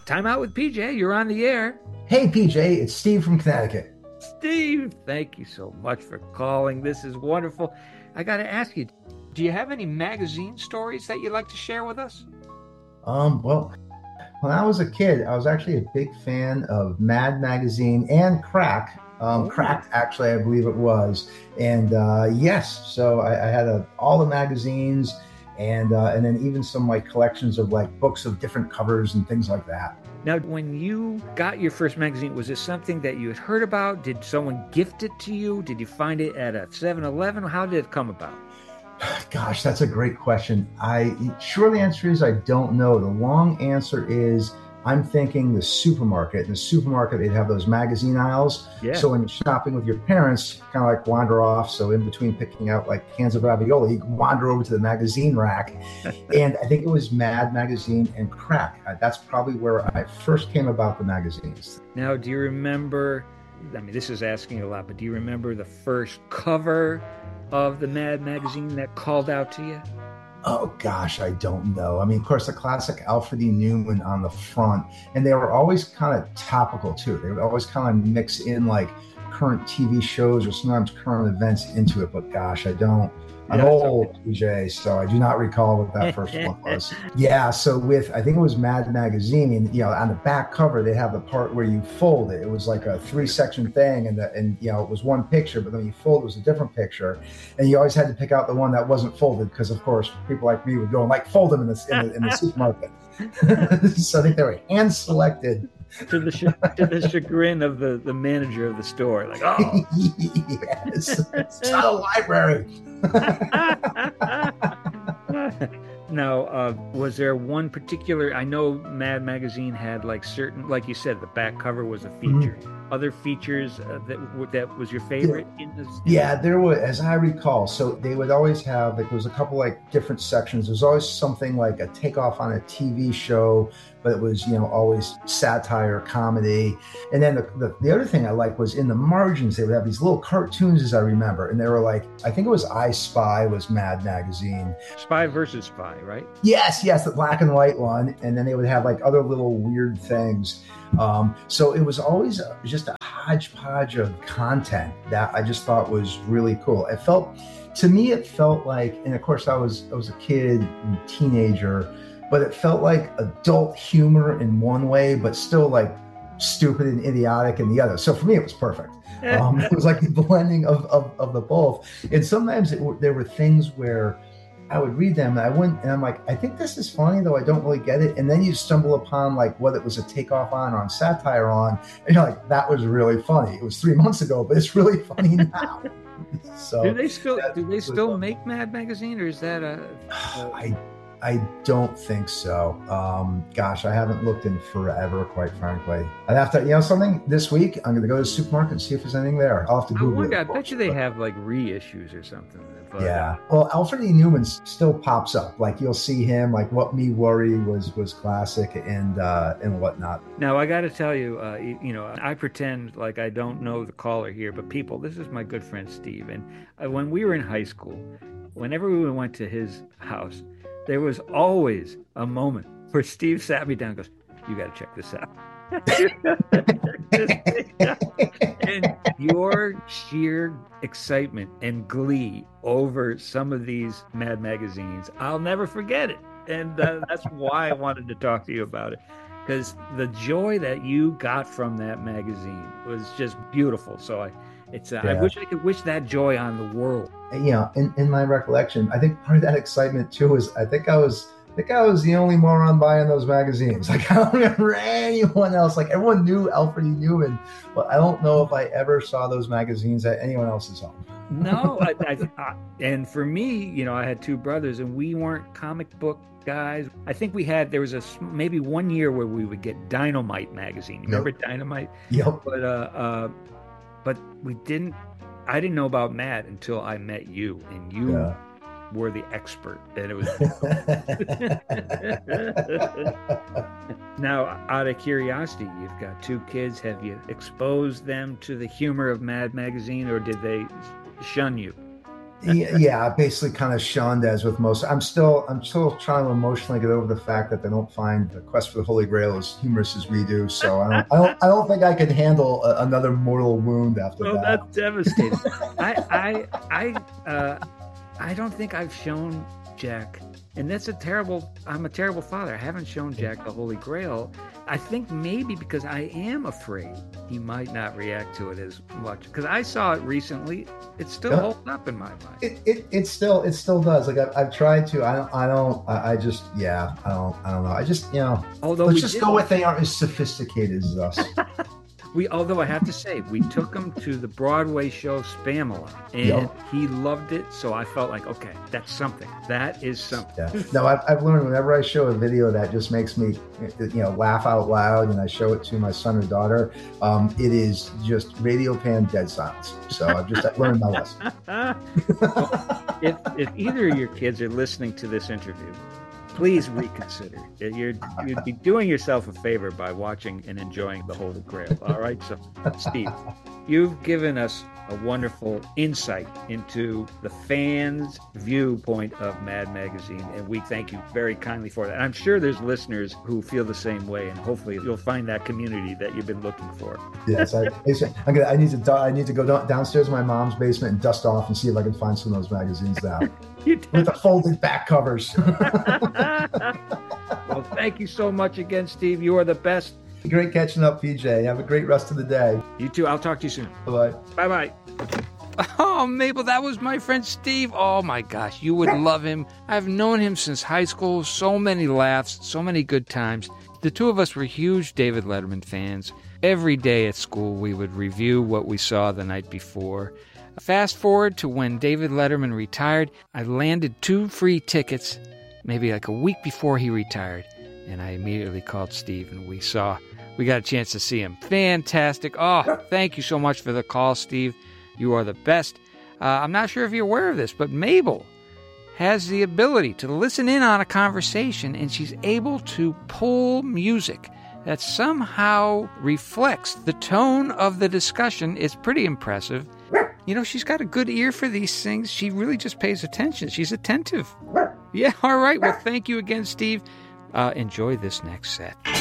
Time Out with PJ. You're on the air. Hey, PJ, it's Steve from Connecticut. Steve, thank you so much for calling. This is wonderful. I got to ask you, do you have any magazine stories that you'd like to share with us? Well, when I was a kid, I was actually a big fan of Mad Magazine and Crack. Cracked, actually, I believe it was. And yes, so I had all the magazines and then even some like collections of like books of different covers and things like that. Now, when you got your first magazine, was it something that you had heard about? Did someone gift it to you? Did you find it at a 7-Eleven? How did it come about? Gosh, that's a great question. Sure, the answer is I don't know. The long answer is I'm thinking the supermarket. In the supermarket, they'd have those magazine aisles. Yeah. So when you're shopping with your parents, kind of like wander off. So in between picking out like cans of ravioli, you can wander over to the magazine rack. And I think it was Mad Magazine and Crack. That's probably where I first came about the magazines. Now, do you remember, I mean, this is asking a lot, but do you remember the first cover of the Mad Magazine that called out to you? Oh, gosh, I don't know. I mean, of course, the classic Alfred E. Neuman on the front, and they were always kind of topical, too. They would always kind of mix in, like, current TV shows or sometimes current events into it. But, gosh, I don't. I'm old, PJ, so I do not recall what that first one was. Yeah, so I think it was Mad Magazine, and, on the back cover, they have the part where you fold it. It was like a 3-section thing, and it was one picture, but then when you fold, it was a different picture. And you always had to pick out the one that wasn't folded, because, of course, people like me would go and, like, fold them in the supermarket. So I think they were hand-selected. To the chagrin of the manager of the store. Like, oh. Yes, it's not a library. Now, was there one particular, I know Mad Magazine had like certain, like you said, the back cover was a feature. Mm-hmm. Other features that was your favorite? Yeah, there was, as I recall. So they would always have, like, there was a couple like different sections. There's always something like a takeoff on a TV show, but it was, always satire, comedy. And then the other thing I liked was in the margins, they would have these little cartoons, as I remember. And they were like, I think it was I Spy was Mad Magazine. Spy versus Spy, right? Yes, the black and white one. And then they would have like other little weird things. So it was always just a hodgepodge of content that I just thought was really cool. To me, it felt like, and of course I was a kid and teenager, but it felt like adult humor in one way, but still like stupid and idiotic in the other. So for me, it was perfect. It was like the blending of the both. And sometimes there were things where I would read them and I'm like, I think this is funny, though I don't really get it. And then you stumble upon like what it was a takeoff on satire on, and you're like, that was really funny. It was 3 months ago, but it's really funny now. So do they still make Mad Magazine, or is that I don't think so. Gosh, I haven't looked in forever, quite frankly. I'd have to, something this week, I'm going to go to the supermarket and see if there's anything there. I'll have to Google it. I bet you they have like reissues or something. Yeah. Well, Alfred E. Neuman still pops up. Like you'll see him, like What Me Worry was classic and whatnot. Now, I got to tell you, I pretend like I don't know the caller here, but people, this is my good friend Steve. And when we were in high school, whenever we went to his house, there was always a moment where Steve sat me down and goes, you got to check this out. And your sheer excitement and glee over some of these Mad Magazines, I'll never forget it. And that's why I wanted to talk to you about it, because the joy that you got from that magazine was just beautiful. So I wish I could wish that joy on the world. In my recollection, I think part of that excitement too is I think I was the only moron buying those magazines. Like, I don't remember anyone else. Like, everyone knew Alfred E. Neuman, but I don't know if I ever saw those magazines at anyone else's home. No, and for me, I had two brothers, and we weren't comic book guys. I think there was maybe 1 year where we would get Dynamite magazine. You remember Dynamite? Yep. But I didn't know about Mad until I met you, and you were the expert, and it was Now, out of curiosity, you've got two kids. Have you exposed them to the humor of Mad Magazine, or did they shun you? Yeah, basically kind of shunned as with most. I'm still trying to emotionally get over the fact that they don't find the Quest for the Holy Grail as humorous as we do. So I don't think I could handle another mortal wound after that. That's devastating. I don't think I've shown Jack, and I'm a terrible father. I haven't shown Jack the Holy Grail. I think maybe because I am afraid he might not react to it as much. Because I saw it recently, it still holds up in my mind. It still does. Like I've tried to. I don't know. I just Although let's just go with they aren't as sophisticated as us. Although I have to say, we took him to the Broadway show Spamalot, and he loved it. So I felt like, okay, that's something. That is something. Yeah. No, I've learned whenever I show a video that just makes me, laugh out loud, and I show it to my son or daughter, it is just radio pan dead silence. So I've learned my lesson. Well, if either of your kids are listening to this interview, please reconsider. You'd be doing yourself a favor by watching and enjoying the Holy Grail. All right. So, Steve, you've given us a wonderful insight into the fans' viewpoint of Mad Magazine, and we thank you very kindly for that. And I'm sure there's listeners who feel the same way, and hopefully you'll find that community that you've been looking for. Yes, I need to go downstairs in my mom's basement and dust off and see if I can find some of those magazines now with the folded back covers. Well, thank you so much again, Steve. You are the best. Great catching up, PJ. Have a great rest of the day. You too. I'll talk to you soon. Bye-bye. Bye-bye. Oh, Mabel, that was my friend Steve. Oh, my gosh, you would love him. I've known him since high school. So many laughs, so many good times. The two of us were huge David Letterman fans. Every day at school, we would review what we saw the night before. Fast forward to when David Letterman retired, I landed 2 free tickets, maybe like a week before he retired. And I immediately called Steve, and we got a chance to see him. Fantastic. Oh, thank you so much for the call, Steve. You are the best. I'm not sure if you're aware of this, but Mabel has the ability to listen in on a conversation, and she's able to pull music that somehow reflects the tone of the discussion. It's pretty impressive. She's got a good ear for these things. She really just pays attention. She's attentive. Yeah, all right. Well, thank you again, Steve. Enjoy this next set.